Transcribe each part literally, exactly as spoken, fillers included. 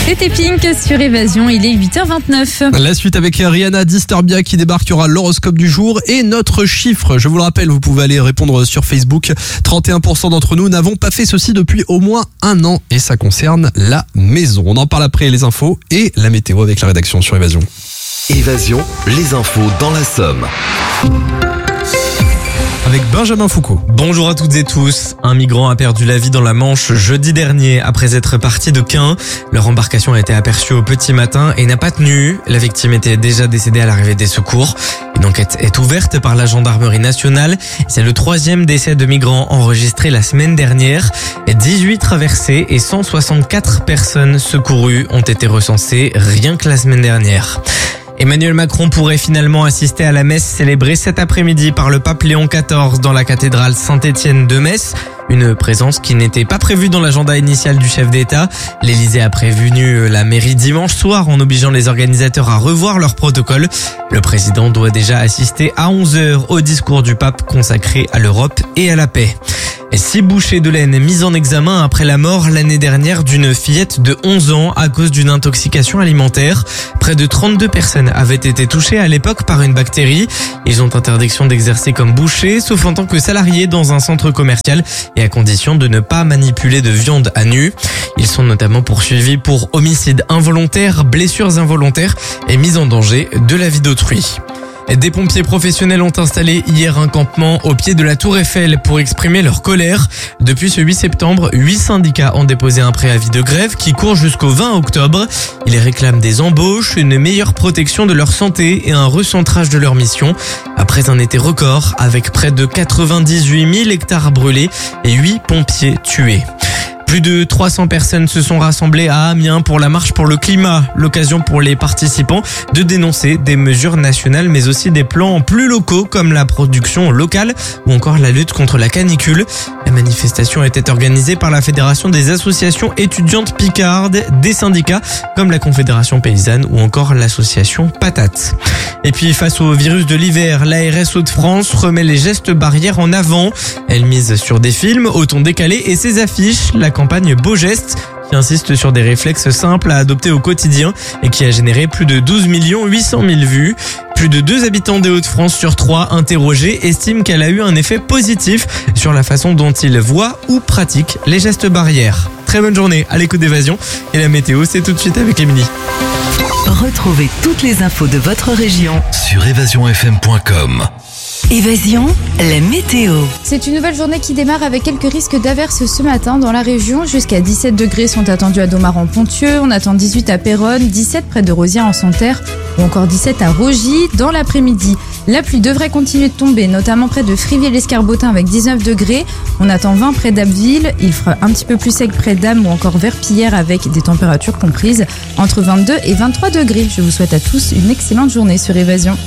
C'était Pink sur Évasion, il est huit heures vingt-neuf. La suite avec Rihanna, Disturbia qui débarquera, l'horoscope du jour et notre chiffre. Je vous le rappelle, vous pouvez aller répondre sur Facebook. trente et un pour cent d'entre nous n'avons pas fait ceci depuis au moins un an et ça concerne la maison. On en parle après, les infos et la météo avec la rédaction sur Évasion. Évasion, les infos dans la Somme. Avec Benjamin Foucault. Bonjour à toutes et tous. Un migrant a perdu la vie dans la Manche jeudi dernier après être parti de Caen. Leur embarcation a été aperçue au petit matin et n'a pas tenu. La victime était déjà décédée à l'arrivée des secours. Une enquête est ouverte par la gendarmerie nationale. C'est le troisième décès de migrants enregistré la semaine dernière. dix-huit traversées et cent soixante-quatre personnes secourues ont été recensées rien que la semaine dernière. Emmanuel Macron pourrait finalement assister à la messe célébrée cet après-midi par le pape Léon quatorze dans la cathédrale Saint-Étienne de Metz. Une présence qui n'était pas prévue dans l'agenda initial du chef d'État. L'Élysée a prévenu la mairie dimanche soir en obligeant les organisateurs à revoir leur protocole. Le président doit déjà assister à onze heures au discours du pape consacré à l'Europe et à la paix. Et six bouchers de laine mis en examen après la mort l'année dernière d'une fillette de onze ans à cause d'une intoxication alimentaire. Près de trente-deux personnes avaient été touchées à l'époque par une bactérie. Ils ont interdiction d'exercer comme bouchers, sauf en tant que salariés dans un centre commercial et à condition de ne pas manipuler de viande à nu. Ils sont notamment poursuivis pour homicide involontaire, blessures involontaires et mise en danger de la vie d'autrui. Des pompiers professionnels ont installé hier un campement au pied de la Tour Eiffel pour exprimer leur colère. Depuis ce huit septembre, huit syndicats ont déposé un préavis de grève qui court jusqu'au vingt octobre. Ils réclament des embauches, une meilleure protection de leur santé et un recentrage de leur mission. Après un été record avec près de quatre-vingt-dix-huit mille hectares brûlés et huit pompiers tués. Plus de trois cents personnes se sont rassemblées à Amiens pour la marche pour le climat. L'occasion pour les participants de dénoncer des mesures nationales mais aussi des plans plus locaux comme la production locale ou encore la lutte contre la canicule. La manifestation était organisée par la Fédération des associations étudiantes picardes, des syndicats comme la Confédération paysanne ou encore l'association Patate. Et puis face au virus de l'hiver, l'A R S Hauts-de-France remet les gestes barrières en avant. Elle mise sur des films au ton décalé et ses affiches. La campagne Beaux Gestes qui insiste sur des réflexes simples à adopter au quotidien et qui a généré plus de douze millions huit cent mille vues. Plus de deux habitants des Hauts-de-France sur trois interrogés estiment qu'elle a eu un effet positif sur la façon dont ils voient ou pratiquent les gestes barrières. Très bonne journée à l'écoute d'Évasion et la météo, c'est tout de suite avec Émilie. Retrouvez toutes les infos de votre région Sur évasion f m point com. Évasion, la météo. C'est une nouvelle journée qui démarre avec quelques risques d'averses ce matin dans la région. Jusqu'à dix-sept degrés sont attendus à Domaran-Pontieux. On attend dix-huit à Péronne, dix-sept près de Rosières en Santerre ou encore dix-sept à Rogy dans l'après-midi. La pluie devrait continuer de tomber, notamment près de Frivier-l'Escarbotin avec dix-neuf degrés. On attend vingt près d'Abbeville. Il fera un petit peu plus sec près d'Am ou encore Verpillière avec des températures comprises entre vingt-deux et vingt-trois degrés. Je vous souhaite à tous une excellente journée sur Évasion.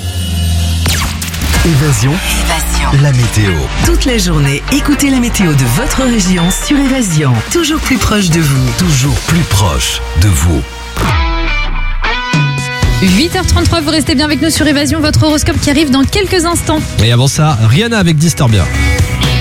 Évasion, Évasion. la météo. Toute la journée, écoutez la météo de votre région sur Évasion. Toujours plus proche de vous. Toujours plus proche de vous. huit heures trente-trois, vous restez bien avec nous sur Évasion, votre horoscope qui arrive dans quelques instants. Et avant ça, Rihanna avec Disturbia.